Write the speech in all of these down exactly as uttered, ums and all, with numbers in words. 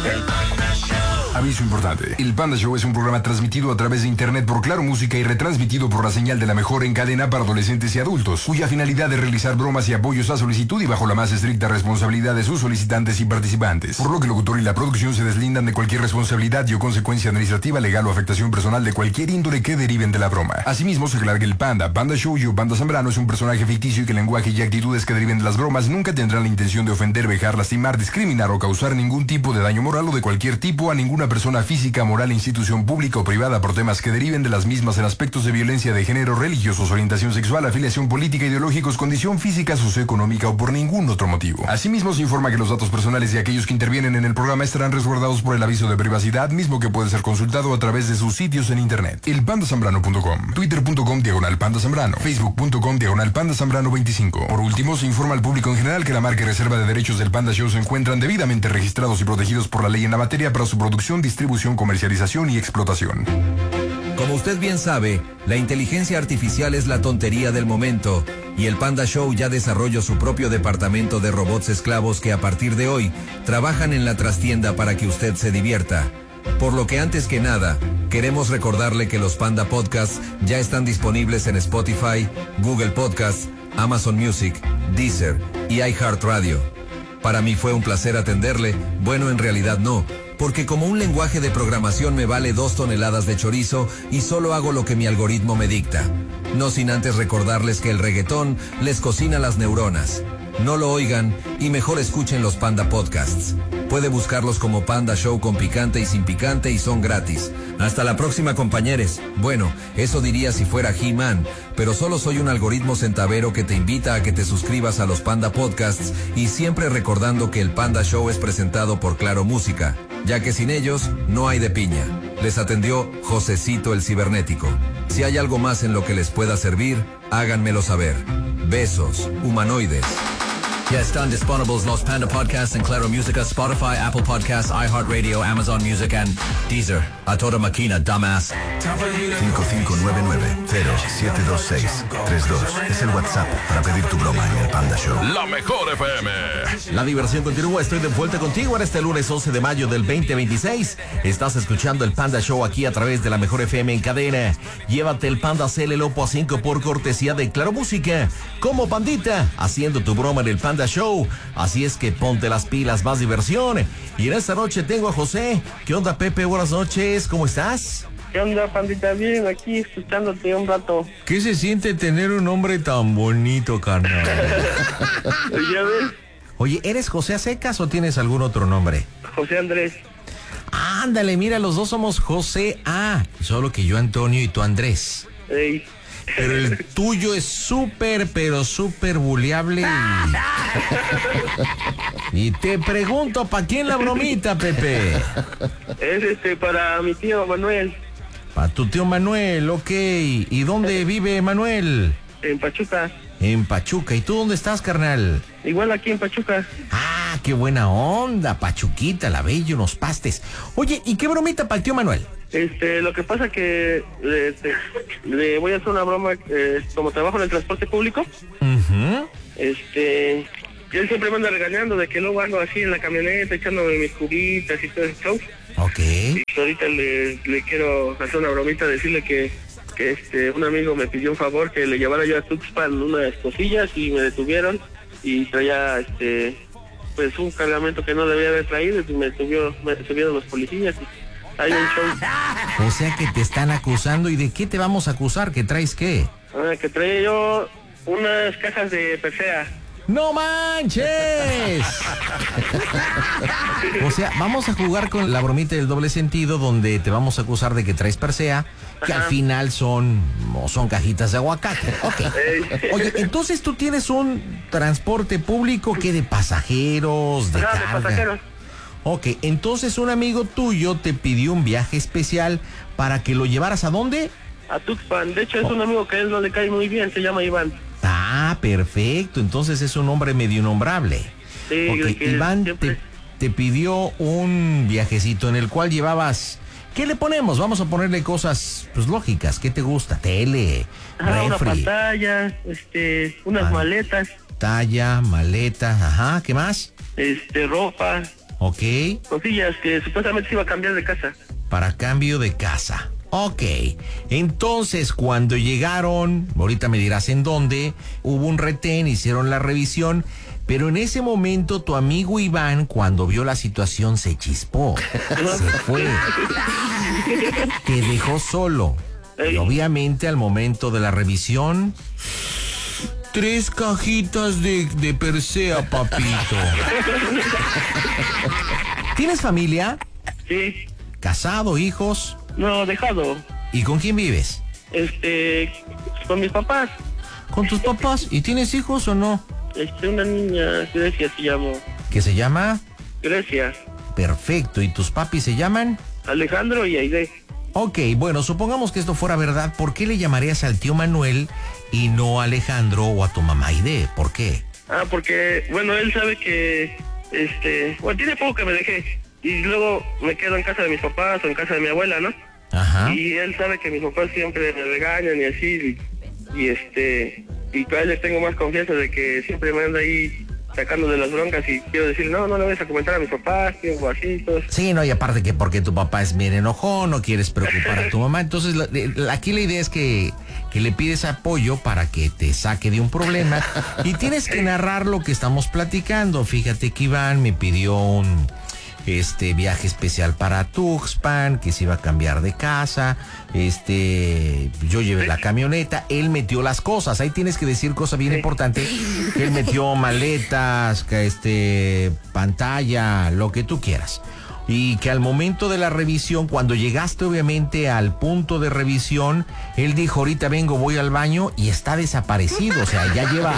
El Panda Show. Aviso importante. El Panda Show es un programa transmitido a través de internet por Claro Música y retransmitido por la señal de la mejor en cadena para adolescentes y adultos, cuya finalidad es realizar bromas y apoyos a solicitud y bajo la más estricta responsabilidad de sus solicitantes y participantes. Por lo que el locutor y la producción se deslindan de cualquier responsabilidad y o consecuencia administrativa, legal o afectación personal de cualquier índole que deriven de la broma. Asimismo, se aclara que el Panda, Panda Show y o Panda Zambrano es un personaje ficticio y que el lenguaje y actitudes que deriven de las bromas nunca tendrán la intención de ofender, vejar, lastimar, discriminar o causar ningún tipo de daño moral o de cualquier tipo a ninguna persona física, moral, institución pública o privada por temas que deriven de las mismas en aspectos de violencia de género, religiosos, orientación sexual, afiliación política, ideológicos, condición física, socioeconómica o por ningún otro motivo. Asimismo, se informa que los datos personales de aquellos que intervienen en el programa estarán resguardados por el aviso de privacidad, mismo que puede ser consultado a través de sus sitios en internet. el panda zambrano punto com, twitter punto com diagonal panda zambrano, facebook punto com diagonal panda zambrano veinticinco. Por último, se informa al público en general que la marca y reserva de derechos del Panda Show se encuentran debidamente registrados y protegidos por la ley en la materia para su producción, distribución, comercialización y explotación. Como usted bien sabe, la inteligencia artificial es la tontería del momento y el Panda Show ya desarrolló su propio departamento de robots esclavos que a partir de hoy trabajan en la trastienda para que usted se divierta. Por lo que antes que nada, queremos recordarle que los Panda Podcasts ya están disponibles en Spotify, Google Podcasts, Amazon Music, Deezer y iHeartRadio. Para mí fue un placer atenderle, bueno, en realidad no, porque como un lenguaje de programación me vale dos toneladas de chorizo y solo hago lo que mi algoritmo me dicta. No sin antes recordarles que el reggaetón les cocina las neuronas. No lo oigan y mejor escuchen los Panda Podcasts. Puede buscarlos como Panda Show con picante y sin picante y son gratis. Hasta la próxima, compañeros. Bueno, eso diría si fuera He-Man, pero solo soy un algoritmo centavero que te invita a que te suscribas a los Panda Podcasts y siempre recordando que el Panda Show es presentado por Claro Música, ya que sin ellos no hay de piña. Les atendió Josecito el Cibernético. Si hay algo más en lo que les pueda servir, háganmelo saber. Besos, humanoides. Ya están disponibles los Panda Podcasts en Claro Música, Spotify, Apple Podcasts, iHeartRadio, Amazon Music and Deezer. A toda máquina, dumbass. cinco cinco nueve nueve cero siete dos seis tres dos es el WhatsApp para pedir tu broma en el Panda Show. La mejor F M. La diversión continúa, estoy de vuelta contigo en este lunes once de mayo del veinte veintiséis. Estás escuchando el Panda Show aquí a través de la mejor F M en cadena. Llévate el Panda C L Lopo a cinco por cortesía de Claro Música. Como pandita, haciendo tu broma en el Panda Show. Así es que ponte las pilas, más diversión. Y en esta noche tengo a José. ¿Qué onda, Pepe? Buenas noches, ¿cómo estás? ¿Qué onda, pandita? Bien, aquí escuchándote un rato. ¿Qué se siente tener un nombre tan bonito, carnal? ¿Ya ves? Oye, ¿eres José a secas o tienes algún otro nombre? José Andrés. Ándale, mira, los dos somos José A. Solo que yo Antonio y tú Andrés. Ey. Pero el tuyo es súper, pero súper buleable. Y... y te pregunto, ¿para quién la bromita, Pepe? Es este para mi tío Manuel. Para tu tío Manuel, ok. ¿Y dónde vive Manuel? En Pachuca. En Pachuca. ¿Y tú dónde estás, carnal? Igual aquí en Pachuca. Ah, qué buena onda, Pachuquita, la bella, unos pastes. Oye, ¿y qué bromita para el tío Manuel? Este, lo que pasa que este, le voy a hacer una broma, eh, como trabajo en el transporte público. Uh-huh. Este, él siempre me anda regañando de que luego ando así en la camioneta echándome mis cubitas y todo ese show. Ok. Y ahorita le, le quiero hacer una bromita, decirle que, que este, un amigo me pidió un favor que le llevara yo a Tuxpan unas cosillas y me detuvieron y traía este, pues un cargamento que no debía haber traído y me detuvieron, me detuvieron los policías. Y, hay un show. O sea que te están acusando. ¿Y de qué te vamos a acusar? ¿Que traes qué? Ah, que traía yo unas cajas de Persea. ¡No manches! O sea, vamos a jugar con la bromita del doble sentido, donde te vamos a acusar de que traes Persea, que Ajá. al final son, son cajitas de aguacate. Okay. Oye, entonces tú tienes un transporte público que de pasajeros, de Ajá, carga. de pasajeros. Ok, entonces un amigo tuyo te pidió un viaje especial para que lo llevaras ¿a dónde? A Tuxpan. De hecho, es oh. un amigo que a él no le cae muy bien, se llama Iván. Ah, perfecto. Entonces es un hombre medio nombrable. Sí, okay. Iván te, te pidió un viajecito en el cual llevabas... ¿Qué le ponemos? Vamos a ponerle cosas, pues, lógicas. ¿Qué te gusta? Tele, ajá, refri. Una pantalla, este, unas ah, maletas. Talla, maleta, ajá, ¿qué más? Este, ropa. Ok. Cosillas que supuestamente se iba a cambiar de casa. Para cambio de casa. Ok. Entonces, cuando llegaron, ahorita me dirás en dónde, hubo un retén, hicieron la revisión, pero en ese momento tu amigo Iván, cuando vio la situación, se chispó. Se fue. Te dejó solo. Y obviamente al momento de la revisión, tres cajitas de, de Persea, papito. ¿Tienes familia? Sí. ¿Casado, hijos? No, dejado. ¿Y con quién vives? Este, con mis papás. ¿Con tus papás? ¿Y tienes hijos o no? Este, una niña, Grecia se llama. ¿Qué se llama? Grecia. Perfecto. ¿Y tus papis se llaman? Alejandro y Aide. Ok, bueno, supongamos que esto fuera verdad, ¿por qué le llamarías al tío Manuel y no a Alejandro o a tu mamá Aide? ¿Por qué? Ah, porque, bueno, él sabe que, este, bueno, tiene poco que me dejé. Y luego me quedo en casa de mis papás o en casa de mi abuela, ¿no? Ajá. Y él sabe que mis papás siempre me regañan y así, y, y este, y a él les tengo más confianza de que siempre me anda ahí sacando de las broncas y quiero decir, no, no le vayas a comentar a mis papás, tío, o así, todo. Sí, no, y aparte que porque tu papá es bien enojón, no quieres preocupar a tu mamá, entonces la, la, aquí la idea es que, que le pides apoyo para que te saque de un problema y tienes que narrar lo que estamos platicando. Fíjate que Iván me pidió un este viaje especial para Tuxpan, que se iba a cambiar de casa, este, yo llevé la camioneta, él metió las cosas, ahí tienes que decir cosa bien importante, él metió maletas, este, pantalla, lo que tú quieras. Y que al momento de la revisión, cuando llegaste obviamente al punto de revisión, él dijo, ahorita vengo, voy al baño, y está desaparecido, o sea, ya lleva,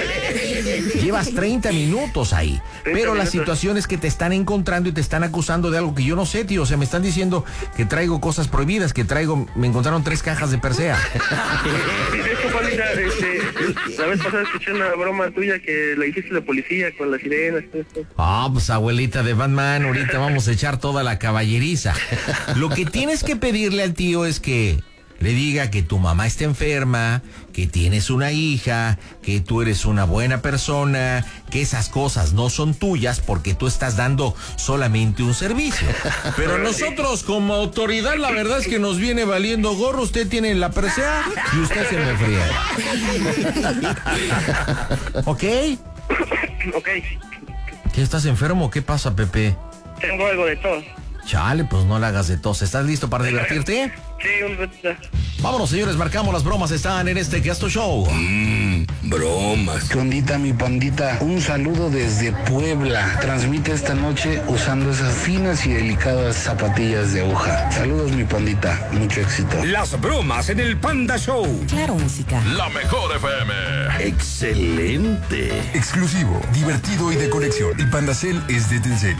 llevas treinta minutos ahí. Pero la situación es que te están encontrando y te están acusando de algo que yo no sé, tío, o sea, me están diciendo que traigo cosas prohibidas, que traigo, me encontraron tres cajas de Persea. Sí, de hecho, Juanita, este, la vez pasada escuché una broma tuya que la hiciste de policía con las sirenas, todo esto. Ah, pues abuelita de Batman, ahorita vamos a echar toda la caballeriza. Lo que tienes que pedirle al tío es que le diga que tu mamá está enferma, que tienes una hija, que tú eres una buena persona, que esas cosas no son tuyas porque tú estás dando solamente un servicio. Pero nosotros como autoridad la verdad es que nos viene valiendo gorro. Usted tiene la Persea y usted se me friega. ¿Ok? Ok. ¿Qué, estás enfermo? ¿Qué pasa, Pepe? Tengo algo de todo. Chale, pues no le hagas de tos. ¿Estás listo para divertirte? Sí, un ratito. Vámonos, señores, marcamos las bromas. Están en este Gasto Show. Mmm, bromas. ¿Qué ondita, mi pandita? Un saludo desde Puebla. Transmite esta noche usando esas finas y delicadas zapatillas de aguja. Saludos, mi pandita. Mucho éxito. Las bromas en el Panda Show. Claro, música. La mejor F M. Excelente. Exclusivo, divertido y de colección. El Pandacel es de Telcel.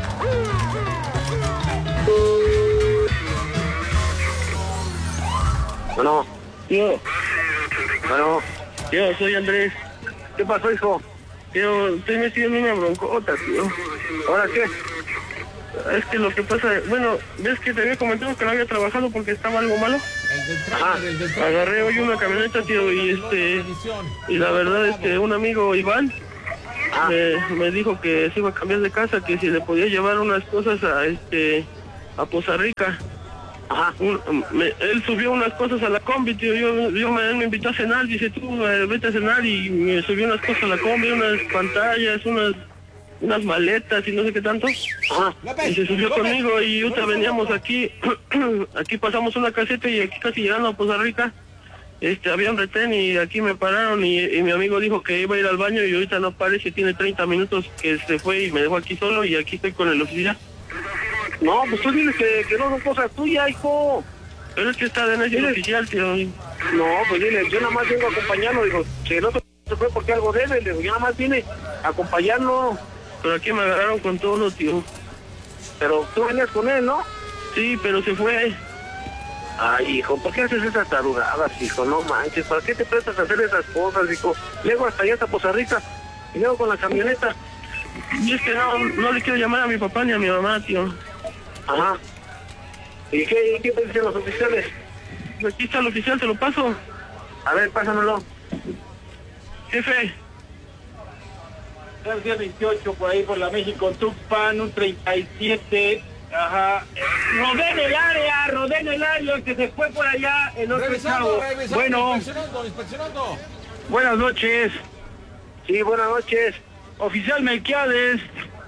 Bueno, tío. Bueno, tío, soy Andrés. ¿Qué pasó, hijo? Tío, estoy metido en una broncota, tío. ¿Ahora qué? Es que lo que pasa, bueno, ¿ves que te había comentado que no había trabajado porque estaba algo malo? Ajá, agarré hoy una camioneta, tío, y este, y la verdad, este, un amigo, Iván, me, me dijo que se iba a cambiar de casa, que si le podía llevar unas cosas a, este, a Poza Rica. Ajá, un, me, él subió unas cosas a la combi, tío, yo, yo me, él me invitó a cenar, dice tú, eh, vete a cenar, y me subió unas cosas a la combi, unas pantallas, unas unas maletas y no sé qué tanto. Ajá. Y se subió conmigo y ahorita veníamos aquí, aquí pasamos una caseta y aquí casi llegando a Poza Rica, este, había un retén y aquí me pararon y, y mi amigo dijo que iba a ir al baño y ahorita no parece, tiene treinta minutos que se fue y me dejó aquí solo y aquí estoy con el oficial. No, pues tú dices que, que no son cosas tuyas, hijo. Pero es que está de necio el oficial, tío. No, pues dile, yo nada más vengo acompañando, digo, que no se fue porque algo debe, digo, yo nada más vine a acompañarlo. Pero aquí me agarraron con todo, tío. Pero tú venías con él, ¿no? Sí, pero se fue. Ay, hijo, ¿por qué haces esas tarugadas, hijo? No manches, ¿para qué te prestas a hacer esas cosas, hijo? Luego hasta allá hasta Poza Rica, y luego con la camioneta. Y es que no, no le quiero llamar a mi papá ni a mi mamá, tío. Ajá. ¿Y qué, qué te dicen los oficiales? Aquí está el oficial, te lo paso. A ver, pásamelo. Jefe. día veintiocho, por ahí por la México Tuxpan, un treinta y siete. Ajá. Rodeen el área, rodeen el área, que se fue por allá el otro chavo. Bueno. Inspeccionando, inspeccionando. Buenas noches. Sí, buenas noches. Oficial Melquiades.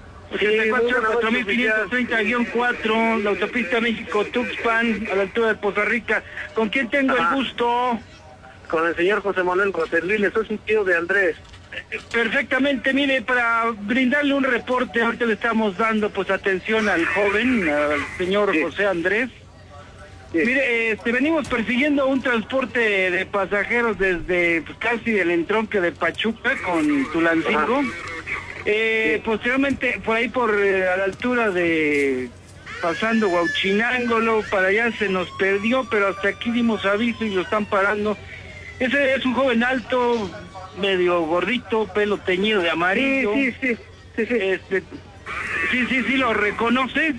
cuatro mil quinientos treinta guión cuatro, la autopista México-Tuxpan, a la altura de Poza Rica. ¿Con quién tengo Ajá. el gusto? Con el señor José Manuel Roserville, soy un tío de Andrés. Perfectamente, mire, para brindarle un reporte, ahorita le estamos dando pues atención al joven, al señor sí. José Andrés. Sí. Mire, este, venimos persiguiendo un transporte de pasajeros desde pues, casi el entronque de Pachuca con Tulancingo. Ajá. Eh, sí. Posteriormente, por ahí por eh, a la altura de pasando Huauchinango, para allá se nos perdió, pero hasta aquí dimos aviso y lo están parando. Ese es un joven alto, medio gordito, pelo teñido de amarillo. Sí, sí, sí, sí, sí. Este, sí, sí, sí, ¿lo reconoce?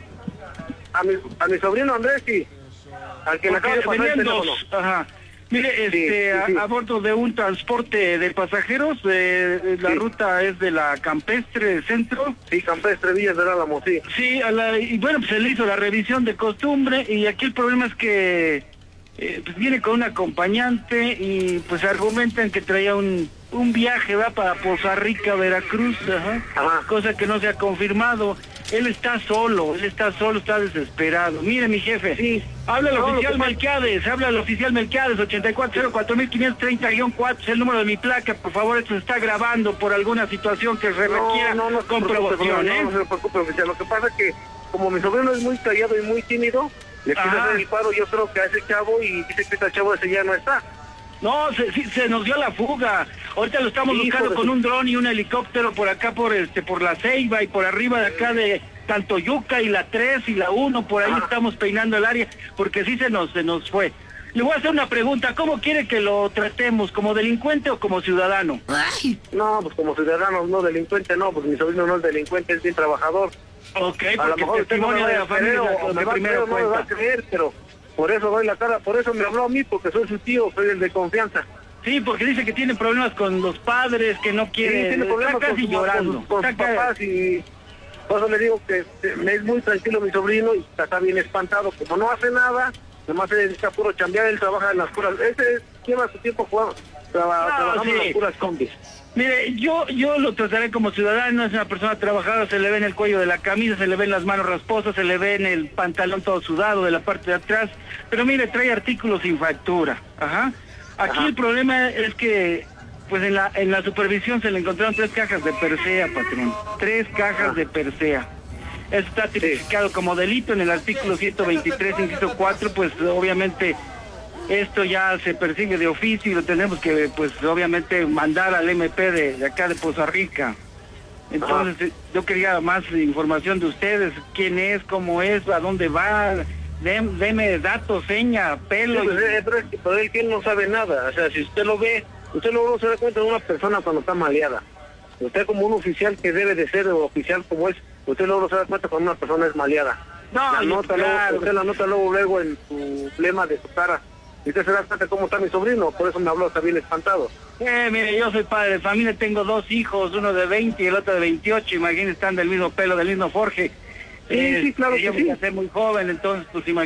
A mi, a mi sobrino Andrés, sí. Al que me acaba de pasar el teléfono. Ajá. Mire, este, sí, sí, sí. A, a bordo de un transporte de pasajeros, eh, la sí. ruta es de la Campestre Centro. Sí, Campestre Villas del Álamo, sí. Sí, a la, y bueno, pues se le hizo la revisión de costumbre y aquí el problema es que eh, pues viene con un acompañante y pues argumentan que traía un, un viaje, va para Poza Rica, Veracruz, ajá, ajá. cosa que no se ha confirmado. Él está solo, él está solo, está desesperado. Mire, mi jefe, sí. habla el no, oficial Melquiades, habla el oficial Melquiades, ochenta y cuatro cero cuatro mil quinientos treinta guión cuatro, es el número de mi placa, por favor, esto se está grabando por alguna situación que se requiera no, no, no, comprobación, no, ¿eh? No, no se preocupe, oficial, lo que pasa es que como mi sobrino es muy callado y muy tímido, le quiere hacer el paro, yo creo que a ese chavo, y dice que ese chavo ese ya no está. No, se, sí, se nos dio la fuga. Ahorita lo estamos Hijo buscando con su... un dron y un helicóptero por acá, por este, por la Ceiba y por arriba de acá de Tantoyuca y la tres y la uno, por ahí ah. estamos peinando el área, porque sí se nos, se nos fue. Le voy a hacer una pregunta, ¿cómo quiere que lo tratemos? ¿Como delincuente o como ciudadano? Ay. No, pues como ciudadano, no delincuente, no, porque mi sobrino no es delincuente, es bien trabajador. Ok, a lo mejor el testimonio de la familia o me va, primero no me va a creer, pero por eso doy la cara, por eso me habló a mí, porque soy su tío, soy el de confianza. Sí, porque dice que tiene problemas con los padres, que no quiere, sí, tiene problemas está casi con, llorando. Con, con sus papás y por eso le digo que me es muy tranquilo mi sobrino y está bien espantado, como no hace nada, nomás se dedica a puro chambear, él trabaja en las puras, ese lleva su tiempo jugando, traba, no, trabajando sí. en las puras combis. Mire, yo yo lo trataré como ciudadano, es una persona trabajadora, se le ve en el cuello de la camisa, se le ven las manos rasposas, se le ve en el pantalón todo sudado de la parte de atrás, pero mire, trae artículos sin factura, ajá. Aquí ajá. el problema es que, pues en la en la supervisión se le encontraron tres cajas de Persea, patrón, tres cajas ajá. de Persea. Esto está tipificado sí. como delito en el artículo ciento veintitrés, inciso cuatro, pues obviamente esto ya se persigue de oficio y lo tenemos que, pues, obviamente mandar al M P de, de acá de Poza Rica. Entonces, ah. yo quería más información de ustedes, quién es, cómo es, a dónde va, deme, deme datos, seña, pelo. Sí, pues, y... pero, es que, pero él que no sabe nada, o sea, si usted lo ve, usted luego se da cuenta de una persona cuando está maleada. Usted como un oficial que debe de ser oficial como es, usted luego se da cuenta cuando una persona es maleada. No, la nota claro. luego, usted la nota luego, luego en su flema de su cara. Y usted se da cuenta cómo está mi sobrino, por eso me habló, está bien espantado. Eh, mire, yo soy padre de familia, tengo dos hijos, uno de veinte y el otro de veintiocho, imagínense, están del mismo pelo, del mismo forje. Sí, eh, sí, claro que yo sí. Yo me casé muy joven, entonces, pues imagínense.